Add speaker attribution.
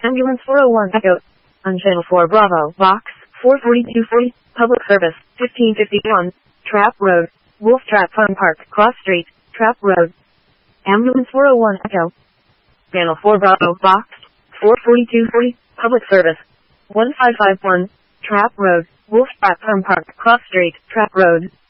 Speaker 1: Ambulance 401 Echo. On Channel 4 Bravo, Box 44240, Public Service, 1551, Trap Road, Wolf Trap Fun Park, Cross Street, Trap Road. Ambulance 401 Echo. Channel 4 Bravo, Box 44240, Public Service, 1551, Trap Road, Wolf Trap Fun Park, Cross Street, Trap Road.